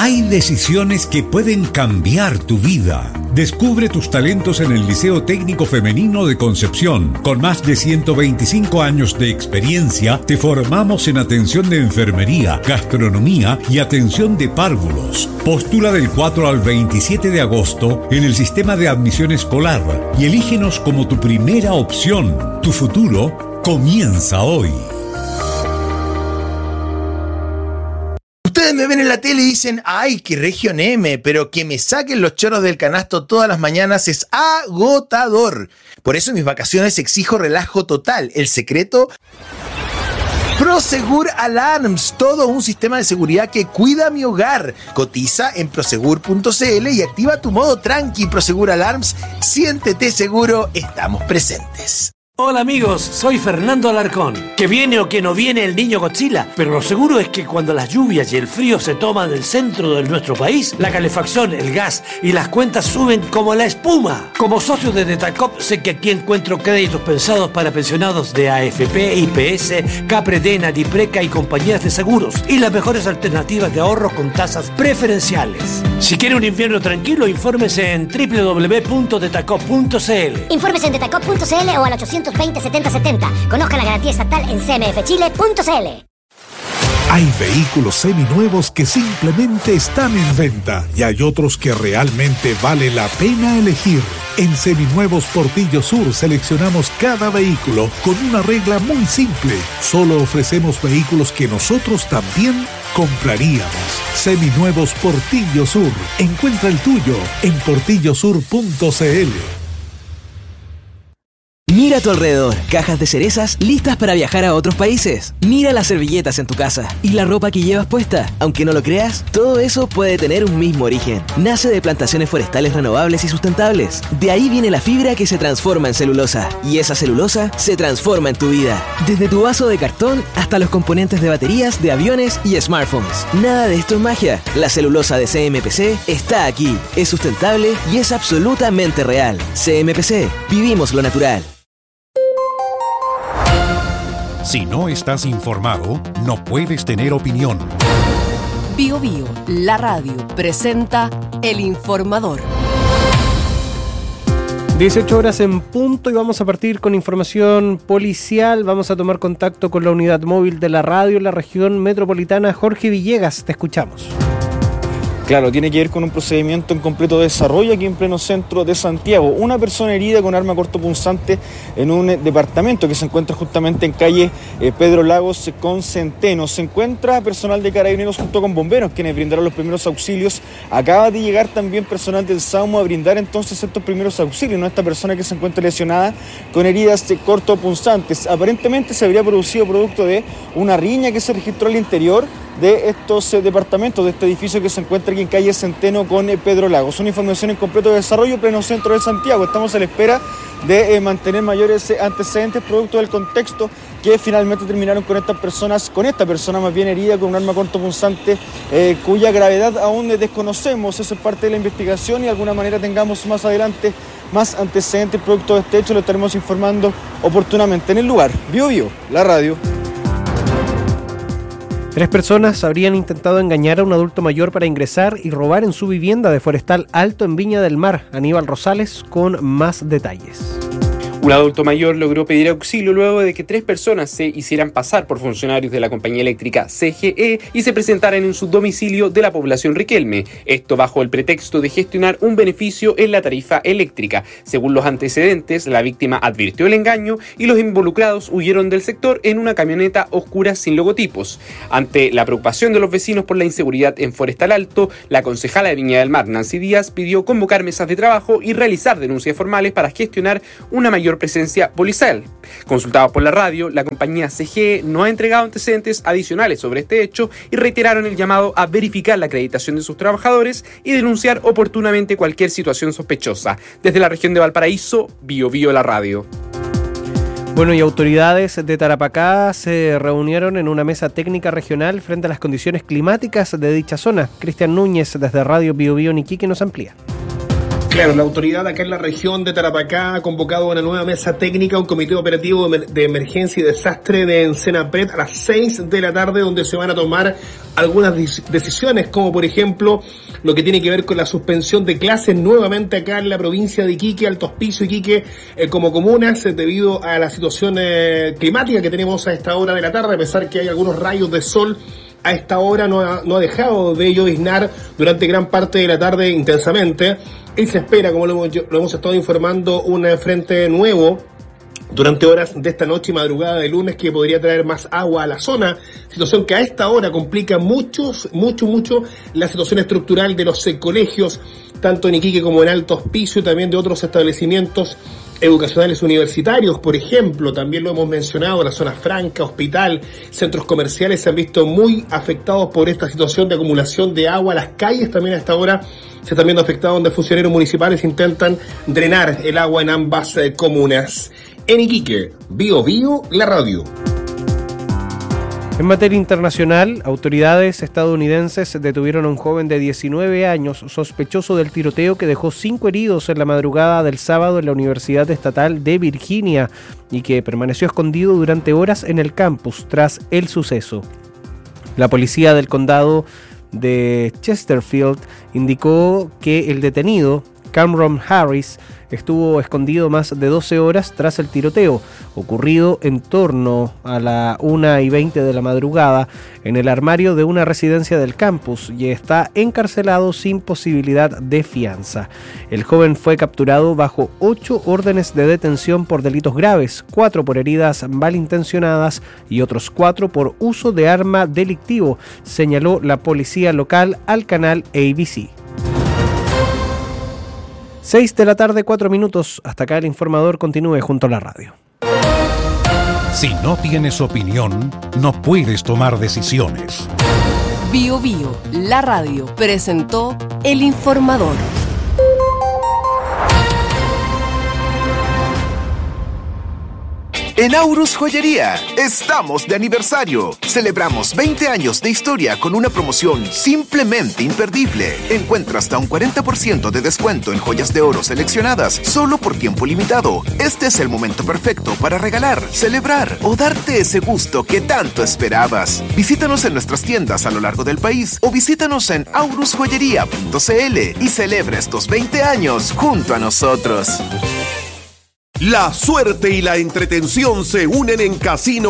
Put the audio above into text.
Hay decisiones que pueden cambiar tu vida. Descubre tus talentos en el Liceo Técnico Femenino de Concepción. Con más de 125 años de experiencia, te formamos en atención de enfermería, gastronomía y atención de párvulos. Postula del 4 al 27 de agosto en el sistema de admisión escolar y elígenos como tu primera opción. Tu futuro comienza hoy. Ustedes me ven en la tele y dicen, ¡ay, qué región M! Pero que me saquen los choros del canasto todas las mañanas es agotador. Por eso en mis vacaciones exijo relajo total. El secreto... Prosegur Alarms, todo un sistema de seguridad que cuida mi hogar. Cotiza en prosegur.cl y activa tu modo tranqui. Prosegur Alarms, siéntete seguro, estamos presentes. Hola amigos, soy Fernando Alarcón. Que viene o que no viene el niño Godzilla, pero lo seguro es que cuando las lluvias y el frío se toman el centro de nuestro país, la calefacción, el gas y las cuentas suben como la espuma. Como socio de Detacop sé que aquí encuentro créditos pensados para pensionados de AFP, IPS, Capredena, Dipreca y compañías de seguros y las mejores alternativas de ahorro con tasas preferenciales. Si quiere un invierno tranquilo, infórmese en www.detacop.cl. Infórmese en detacop.cl o al 820-7070. Conozca la garantía estatal en cmfchile.cl. Hay vehículos seminuevos que simplemente están en venta y hay otros que realmente vale la pena elegir. En Seminuevos Portillo Sur seleccionamos cada vehículo con una regla muy simple. Solo ofrecemos vehículos que nosotros también compraríamos. Seminuevos Portillo Sur. Encuentra el tuyo en portillosur.cl. Mira a tu alrededor, cajas de cerezas listas para viajar a otros países. Mira las servilletas en tu casa y la ropa que llevas puesta. Aunque no lo creas, todo eso puede tener un mismo origen. Nace de plantaciones forestales renovables y sustentables. De ahí viene la fibra que se transforma en celulosa. Y esa celulosa se transforma en tu vida. Desde tu vaso de cartón hasta los componentes de baterías, de aviones y smartphones. Nada de esto es magia. La celulosa de CMPC está aquí. Es sustentable y es absolutamente real. CMPC. Vivimos lo natural. Si no estás informado, no puedes tener opinión. Bio Bio, la radio, presenta El Informador. 18 horas en punto y vamos a partir con información policial. Vamos a tomar contacto con la unidad móvil de la radio en la región metropolitana. Jorge Villegas, te escuchamos. Claro, tiene que ver con un procedimiento en completo desarrollo aquí en pleno centro de Santiago. Una persona herida con arma cortopunzante en un departamento que se encuentra justamente en calle Pedro Lagos con Centeno. Se encuentra personal de Carabineros junto con bomberos quienes brindaron los primeros auxilios. Acaba de llegar también personal del SAUMO a brindar entonces estos primeros auxilios, ¿no? Esta persona que se encuentra lesionada con heridas cortopunzantes. Aparentemente se habría producido producto de una riña que se registró al interior de estos departamentos, de este edificio que se encuentra aquí en calle Centeno con Pedro Lagos. Una información en completo desarrollo, pleno centro de Santiago. Estamos a la espera de mantener mayores antecedentes producto del contexto que finalmente terminaron con esta persona más bien herida con un arma cortopunzante cuya gravedad aún desconocemos. Eso es parte de la investigación y de alguna manera tengamos más adelante más antecedentes producto de este hecho, lo estaremos informando oportunamente en el lugar. Bio Bio, la radio. 3 personas habrían intentado engañar a un adulto mayor para ingresar y robar en su vivienda de Forestal Alto en Viña del Mar. Aníbal Rosales con más detalles. Un adulto mayor logró pedir auxilio luego de que 3 personas se hicieran pasar por funcionarios de la compañía eléctrica CGE y se presentaran en su domicilio de la población Riquelme. Esto bajo el pretexto de gestionar un beneficio en la tarifa eléctrica. Según los antecedentes, la víctima advirtió el engaño y los involucrados huyeron del sector en una camioneta oscura sin logotipos. Ante la preocupación de los vecinos por la inseguridad en Forestal Alto, la concejala de Viña del Mar, Nancy Díaz, pidió convocar mesas de trabajo y realizar denuncias formales para gestionar una mayor presencia policial. Consultados por la radio, la compañía CGE no ha entregado antecedentes adicionales sobre este hecho y reiteraron el llamado a verificar la acreditación de sus trabajadores y denunciar oportunamente cualquier situación sospechosa. Desde la región de Valparaíso, Bio Bio la radio. Bueno, y autoridades de Tarapacá se reunieron en una mesa técnica regional frente a las condiciones climáticas de dicha zona. Cristian Núñez, desde Radio Bio Bio en Iquique, nos amplía. Claro, la autoridad acá en la región de Tarapacá ha convocado a una nueva mesa técnica, un comité operativo de emergencia y desastre de Ensenapred a las 6 de la tarde, donde se van a tomar algunas decisiones, como por ejemplo lo que tiene que ver con la suspensión de clases nuevamente acá en la provincia de Iquique, Alto Hospicio, Iquique, como comunas, debido a la situación climática que tenemos a esta hora de la tarde, a pesar que hay algunos rayos de sol. A esta hora no ha dejado de lloviznar durante gran parte de la tarde intensamente. Y se espera, como lo hemos estado informando, un frente nuevo durante horas de esta noche y madrugada de lunes que podría traer más agua a la zona, situación que a esta hora complica mucho la situación estructural de los colegios, tanto en Iquique como en Alto Hospicio, y también de otros establecimientos educacionales universitarios, por ejemplo. También lo hemos mencionado, la zona franca, hospital, centros comerciales se han visto muy afectados por esta situación de acumulación de agua. Las calles también a esta hora se están viendo afectadas, donde funcionarios municipales intentan drenar el agua en ambas comunas. En Iquique, Bio Bio, la radio. En materia internacional, autoridades estadounidenses detuvieron a un joven de 19 años sospechoso del tiroteo que dejó 5 heridos en la madrugada del sábado en la Universidad Estatal de Virginia y que permaneció escondido durante horas en el campus tras el suceso. La policía del condado de Chesterfield indicó que el detenido, Cameron Harris, estuvo escondido más de 12 horas tras el tiroteo, ocurrido en torno a la 1:20 de la madrugada en el armario de una residencia del campus y está encarcelado sin posibilidad de fianza. El joven fue capturado bajo 8 órdenes de detención por delitos graves, 4 por heridas malintencionadas y otros 4 por uso de arma delictivo, señaló la policía local al canal ABC. 6 de la tarde, 4 minutos. Hasta acá el informador. Continúe junto a la radio. Si no tienes opinión, no puedes tomar decisiones. Bio Bio, la radio, presentó El Informador. En Aurus Joyería estamos de aniversario. Celebramos 20 años de historia con una promoción simplemente imperdible. Encuentra hasta un 40% de descuento en joyas de oro seleccionadas solo por tiempo limitado. Este es el momento perfecto para regalar, celebrar o darte ese gusto que tanto esperabas. Visítanos en nuestras tiendas a lo largo del país o visítanos en aurusjoyería.cl y celebra estos 20 años junto a nosotros. La suerte y la entretención se unen en Casino